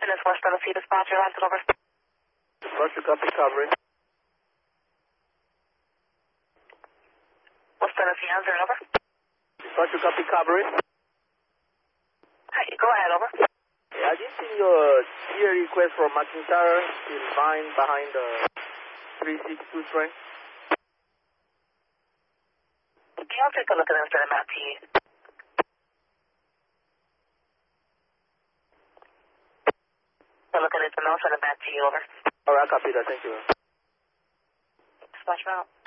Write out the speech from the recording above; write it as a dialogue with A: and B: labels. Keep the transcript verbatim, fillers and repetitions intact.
A: And it's West Tennessee dispatcher, last over.
B: Dispatcher, copy, covering.
A: West Tennessee, answer, over.
B: Dispatcher, copy, covering.
A: Hi, go ahead, over.
B: Yeah, I just seen your T A request from McIntyre in line behind the three six two train.
A: Okay, I'll take a look at this and map to you. I'll look at it and I'll send it back to you, over.
B: Alright, copy that, thank you.
A: Dispatch route.